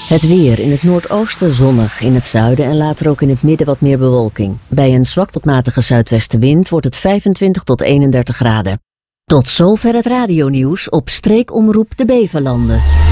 Het weer: in het noordoosten zonnig, in het zuiden en later ook in het midden wat meer bewolking. Bij een zwak tot matige zuidwestenwind wordt het 25 tot 31 graden. Tot zover het radionieuws op Streekomroep de Beverlanden.